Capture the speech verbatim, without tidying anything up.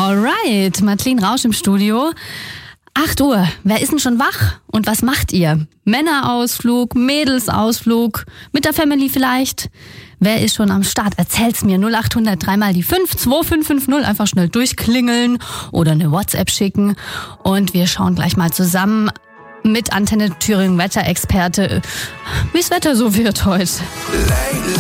Alright, Madeleine Rausch im Studio. acht Uhr, wer ist denn schon wach? Und was macht ihr? Männerausflug, Mädelsausflug, mit der Family vielleicht? Wer ist schon am Start? Erzähl's mir. null acht hundert dreimal die fünf, zwei fünf fünf null. Einfach schnell durchklingeln oder eine WhatsApp schicken. Und wir schauen gleich mal zusammen mit Antenne Thüringen Wetterexperte, wie das Wetter so wird heute.